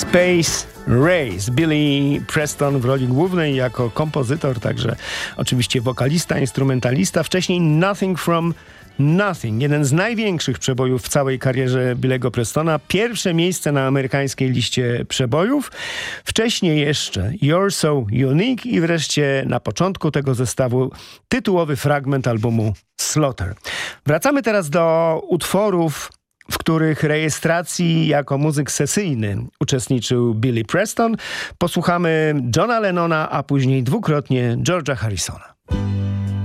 Space Race. Billy Preston w roli głównej jako kompozytor, także oczywiście wokalista, instrumentalista. Wcześniej Nothing from Nothing, jeden z największych przebojów w całej karierze Billy'ego Prestona. Pierwsze miejsce na amerykańskiej liście przebojów. Wcześniej jeszcze You're So Unique i wreszcie na początku tego zestawu tytułowy fragment albumu Slaughter. Wracamy teraz do utworów, w których rejestracji jako muzyk sesyjny uczestniczył Billy Preston. Posłuchamy Johna Lennona, a później dwukrotnie George'a Harrisona.